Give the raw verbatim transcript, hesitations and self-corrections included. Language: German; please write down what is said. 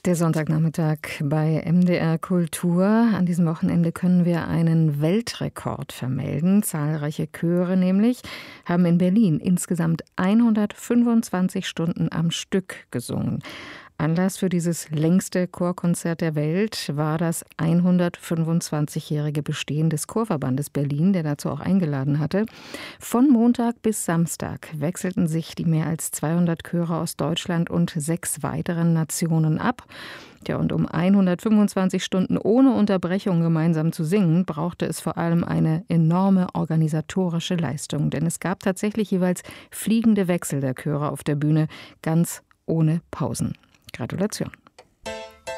Der Sonntagnachmittag bei M D R Kultur. An diesem Wochenende können wir einen Weltrekord vermelden. Zahlreiche Chöre nämlich haben in Berlin insgesamt hundertfünfundzwanzig Stunden am Stück gesungen. Anlass für dieses längste Chorkonzert der Welt war das hundertfünfundzwanzigjährige Bestehen des Chorverbandes Berlin, der dazu auch eingeladen hatte. Von Montag bis Samstag wechselten sich die mehr als zweihundert Chöre aus Deutschland und sechs weiteren Nationen ab. Ja, und um hundertfünfundzwanzig Stunden ohne Unterbrechung gemeinsam zu singen, brauchte es vor allem eine enorme organisatorische Leistung. Denn es gab tatsächlich jeweils fliegende Wechsel der Chöre auf der Bühne, ganz ohne Pausen. Gratulation.